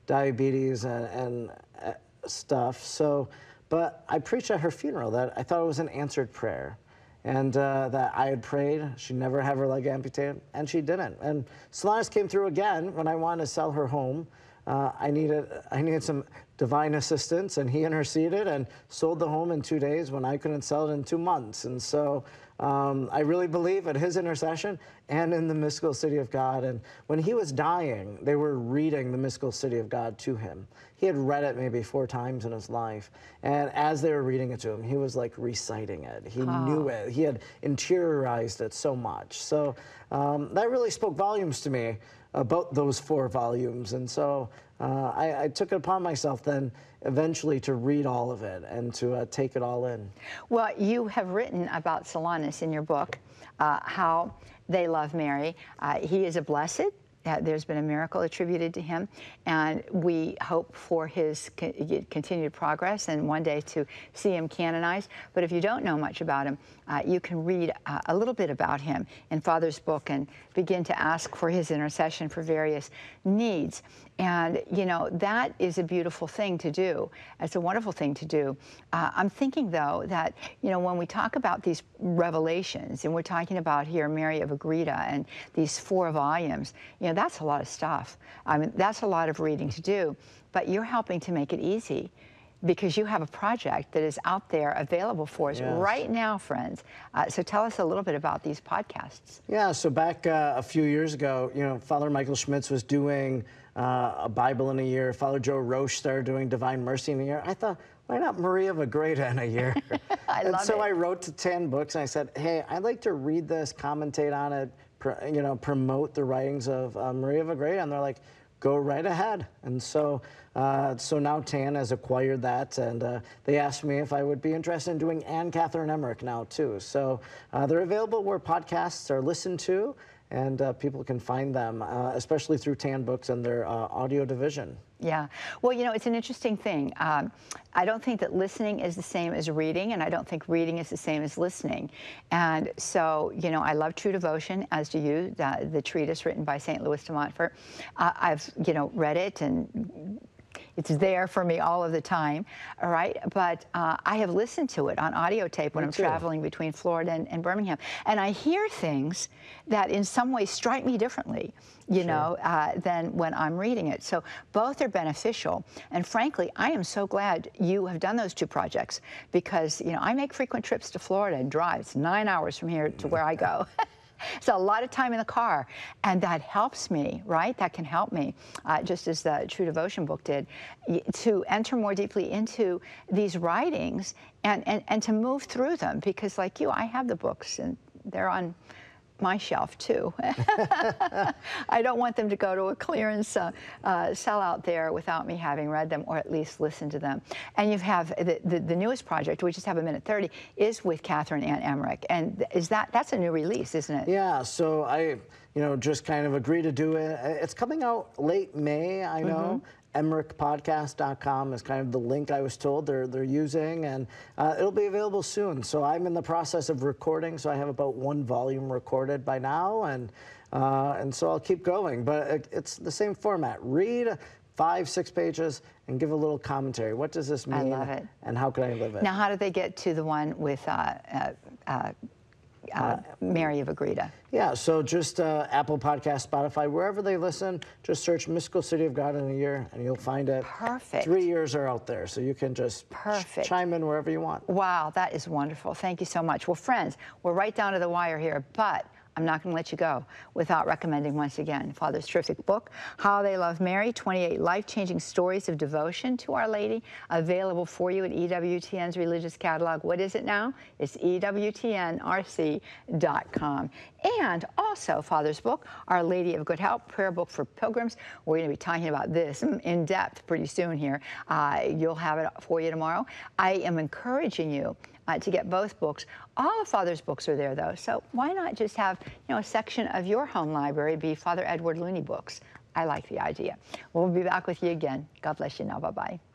diabetes and stuff. So, but I preached at her funeral that I thought it was an answered prayer. And that I had prayed, she'd never have her leg amputated, and she didn't. And Solanus came through again when I wanted to sell her home. I needed some divine assistance, and he interceded and sold the home in 2 days when I couldn't sell it in 2 months. And so I really believe at his intercession and in the mystical city of God. And when he was dying, they were reading the mystical city of God to him. He had read it maybe 4 times in his life. And as they were reading it to him, he was like reciting it. He knew it. He had interiorized it so much. So that really spoke volumes to me about those 4 volumes. And so I took it upon myself then eventually to read all of it and to take it all in. Well, you have written about Solanus in your book, How They Love Mary. He is a blessed. There's been a miracle attributed to him, and we hope for his continued progress and one day to see him canonized. But if you don't know much about him, you can read a little bit about him in Father's book and begin to ask for his intercession for various needs. And, you know, that is a beautiful thing to do. It's a wonderful thing to do. I'm thinking, though, that, you know, when we talk about these revelations, and we're talking about here Mary of Agreda and these 4 volumes, you know, that's a lot of stuff. I mean, that's a lot of reading to do. But you're helping to make it easy, because you have a project that is out there available for us right now, friends. So tell us a little bit about these podcasts. Yeah, so back a few years ago, you know, Father Michael Schmitz was doing a Bible in a year. Father Joe Roche started doing Divine Mercy in a year. I thought, why not Maria of Agreda in a year? So I wrote to 10 books, and I said, hey, I'd like to read this, commentate on it, you know, promote the writings of Maria of Agreda. And they're like, go right ahead. And so so now TAN has acquired that, and they asked me if I would be interested in doing Anne Catherine Emmerich now too. So they're available where podcasts are listened to, and people can find them, especially through TAN Books and their audio division. Yeah. Well, you know, it's an interesting thing. I don't think that listening is the same as reading, and I don't think reading is the same as listening. And so, you know, I love True Devotion, as do you, the treatise written by St. Louis de Montfort. I've, you know, read it, and it's there for me all of the time, all right? But I have listened to it on audio tape when I'm traveling between Florida and Birmingham. And I hear things that in some ways strike me differently, you know, than when I'm reading it. So both are beneficial. And frankly, I am so glad you have done those 2 projects, because, you know, I make frequent trips to Florida and drive. It's 9 hours from here to where I go. So a lot of time in the car, and that helps me, right? That can help me, just as the True Devotion book did, to enter more deeply into these writings and to move through them, because like you, I have the books, and they're on my shelf too. I don't want them to go to a clearance sell out there without me having read them, or at least listened to them. And you have the newest project, we just have a minute 30, is with Catherine Ann Emmerich, and that's a new release, isn't it? Yeah. So I, you know, just kind of agreed to do it. It's coming out late May, I know. EmmerichPodcast.com is kind of the link I was told they're using, and it'll be available soon. So I'm in the process of recording, so I have about 1 volume recorded by now, and so I'll keep going. But it's the same format. Read 5-6 pages and give a little commentary. What does this mean? I love it. And how can I live it? Now, how did they get to the one with Mary of Agreda? Yeah, so just Apple Podcast, Spotify, wherever they listen, just search Mystical City of God in a year, and you'll find it. Perfect. 3 years are out there, so you can just chime in wherever you want. Wow, that is wonderful. Thank you so much. Well, friends, we're right down to the wire here, but I'm not going to let you go without recommending once again Father's terrific book, How They Love Mary, 28 Life-Changing Stories of Devotion to Our Lady, available for you at EWTN's Religious Catalog. What is it now? It's EWTNRC.com. And also Father's book, Our Lady of Good Help, prayer book for pilgrims. We're going to be talking about this in depth pretty soon here. You'll have it for you tomorrow. I am encouraging you to get both books. All of Father's books are there, though, so why not just have, you know, a section of your home library be Father Edward Looney books? I like the idea. We'll be back with you again. God bless you now. Bye-bye.